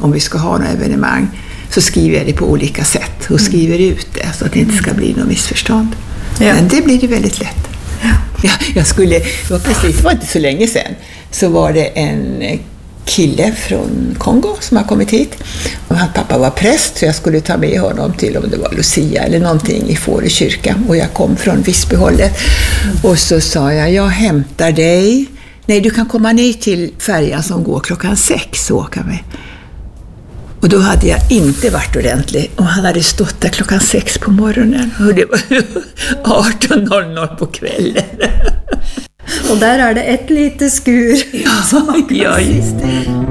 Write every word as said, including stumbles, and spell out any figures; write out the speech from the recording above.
om vi ska ha några evenemang så skriver jag det på olika sätt och skriver ut det så att det inte ska bli något missförstånd. Ja. Men det blir det väldigt lätt. Ja. Ja, jag skulle, det var precis, det var inte så länge sedan, så var det en kille från Kongo som har kommit hit. Och hans pappa var präst så jag skulle ta med honom till om det var Lucia eller någonting i Fårö kyrka. Och jag kom från Visbyhållet och så sa jag, jag hämtar dig. Nej, du kan komma ner till färjan som går klockan sex och åka med. Och då hade jag inte varit ordentlig. Och han hade stått där klockan sex på morgonen. Och det var arton noll noll på kvällen. Och där är det ett litet skur ja, som man kan ja, just det.